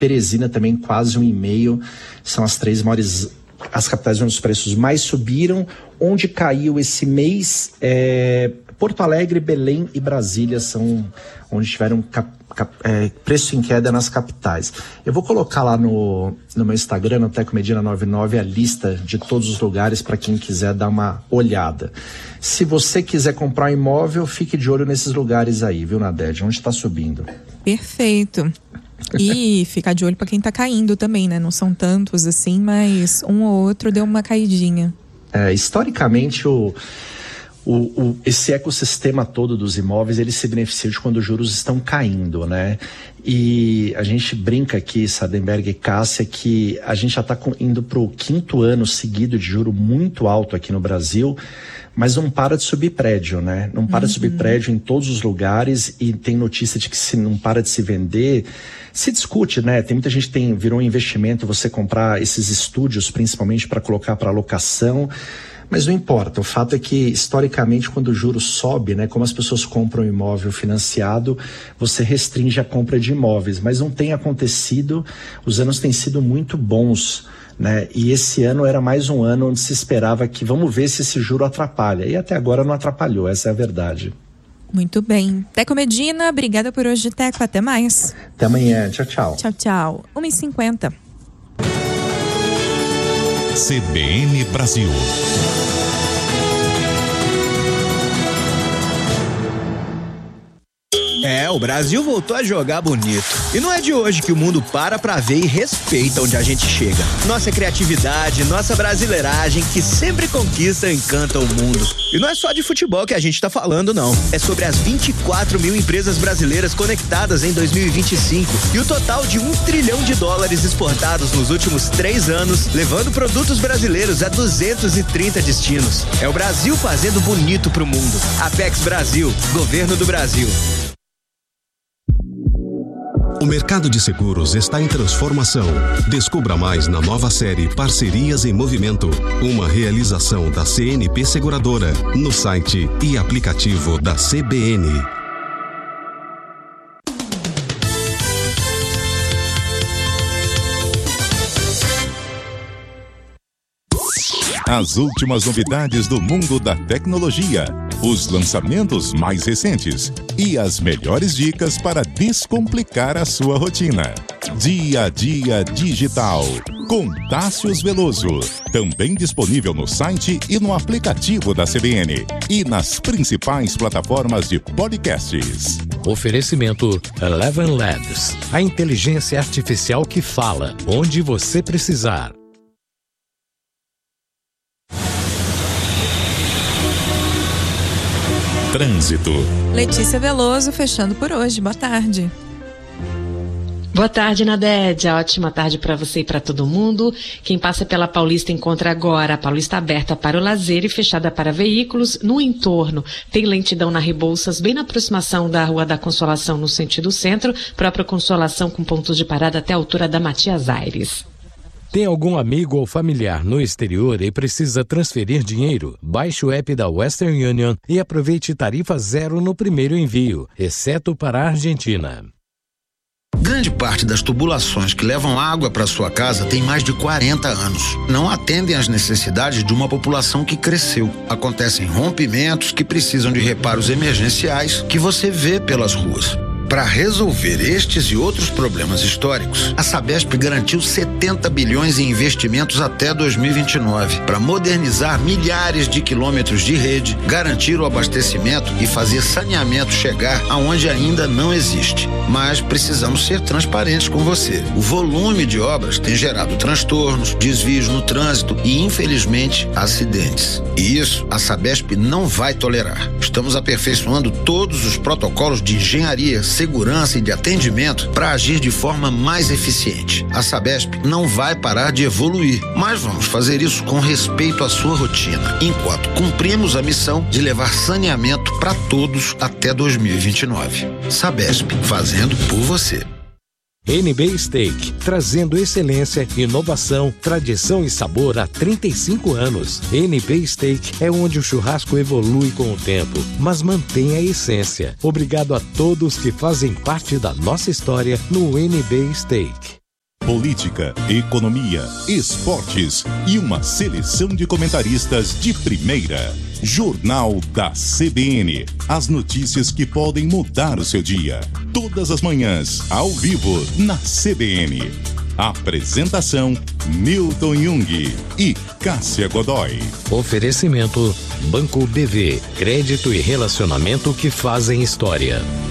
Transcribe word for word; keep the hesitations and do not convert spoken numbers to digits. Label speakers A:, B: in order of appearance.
A: Teresina também quase um e meio. São as três maiores, as capitais onde os preços mais subiram. Onde caiu esse mês, é, Porto Alegre, Belém e Brasília são onde tiveram cap, cap, é, preço em queda nas capitais. Eu vou colocar lá no, no meu Instagram, no Teco Medina noventa e nove, a lista de todos os lugares para quem quiser dar uma olhada. Se você quiser comprar um imóvel, fique de olho nesses lugares aí, viu, Nadege? Onde está subindo.
B: Perfeito. E ficar de olho para quem tá caindo também, né? Não são tantos assim, mas um ou outro deu uma caidinha.
A: É, historicamente, o, o, o, esse ecossistema todo dos imóveis, ele se beneficia de quando os juros estão caindo, né? E a gente brinca aqui, Sardenberg e Cássia, que a gente já está indo para o quinto ano seguido de juro muito alto aqui no Brasil, mas não para de subir prédio, né? Não para uhum. de subir prédio em todos os lugares, e tem notícia de que se não para de se vender, se discute, né? Tem muita gente que tem, virou um investimento você comprar esses estúdios, principalmente para colocar para locação, mas não importa. O fato é que, historicamente, quando o juro sobe, né? Como as pessoas compram imóvel financiado, você restringe a compra de imóveis, mas não tem acontecido, os anos têm sido muito bons, né? E esse ano era mais um ano onde se esperava que vamos ver se esse juro atrapalha. E até agora não atrapalhou, essa é a verdade.
B: Muito bem. Teco Medina, obrigada por hoje, Teco. Até mais.
A: Até amanhã. Tchau, tchau.
B: Tchau, tchau. uma e cinquenta.
C: C B N Brasil.
D: É, o Brasil voltou a jogar bonito. E não é de hoje que o mundo para pra ver e respeita onde a gente chega. Nossa criatividade, nossa brasileiragem, que sempre conquista e encanta o mundo. E não é só de futebol que a gente tá falando, não. É sobre as vinte e quatro mil empresas brasileiras conectadas em dois mil e vinte e cinco e o total de um trilhão de dólares exportados nos últimos três anos, levando produtos brasileiros a duzentos e trinta destinos. É o Brasil fazendo bonito pro mundo. Apex Brasil, Governo do Brasil.
E: O mercado de seguros está em transformação. Descubra mais na nova série Parcerias em Movimento, uma realização da C N P Seguradora, no site e aplicativo da C B N.
C: As últimas novidades do mundo da tecnologia, os lançamentos mais recentes e as melhores dicas para descomplicar a sua rotina. Dia a Dia Digital, com Tássius Veloso. Também disponível no site e no aplicativo da C B N e nas principais plataformas de podcasts.
F: Oferecimento Eleven Labs, a inteligência artificial que fala onde você precisar.
C: Trânsito.
B: Letícia Veloso fechando por hoje. Boa tarde.
G: Boa tarde, Nadege. Ótima tarde para você e para todo mundo. Quem passa pela Paulista encontra agora a Paulista aberta para o lazer e fechada para veículos. No entorno, tem lentidão na Rebouças, bem na aproximação da Rua da Consolação, no sentido centro. Própria Consolação com pontos de parada até a altura da Matias Aires.
F: Tem algum amigo ou familiar no exterior e precisa transferir dinheiro? Baixe o app da Western Union e aproveite tarifa zero no primeiro envio, exceto para a Argentina.
H: Grande parte das tubulações que levam água para sua casa tem mais de quarenta anos. Não atendem às necessidades de uma população que cresceu. Acontecem rompimentos que precisam de reparos emergenciais que você vê pelas ruas. Para resolver estes e outros problemas históricos, a Sabesp garantiu setenta bilhões em investimentos até dois mil e vinte e nove para modernizar milhares de quilômetros de rede, garantir o abastecimento e fazer saneamento chegar aonde ainda não existe. Mas precisamos ser transparentes com você. O volume de obras tem gerado transtornos, desvios no trânsito e, infelizmente, acidentes. E isso a Sabesp não vai tolerar. Estamos aperfeiçoando todos os protocolos de engenharia, segurança e de atendimento para agir de forma mais eficiente. A Sabesp não vai parar de evoluir, mas vamos fazer isso com respeito à sua rotina, enquanto cumprimos a missão de levar saneamento para todos até dois mil e vinte e nove. Sabesp, fazendo por você.
F: N B Steak, trazendo excelência, inovação, tradição e sabor há trinta e cinco anos. N B Steak é onde o churrasco evolui com o tempo, mas mantém a essência. Obrigado a todos que fazem parte da nossa história no N B Steak.
C: política, economia, esportes e uma seleção de comentaristas de primeira. Jornal da C B N. As notícias que podem mudar o seu dia. Todas as manhãs, ao vivo, na C B N. Apresentação: Milton Jung e Cássia Godoy.
F: Oferecimento: Banco B V. Crédito e relacionamento que fazem história.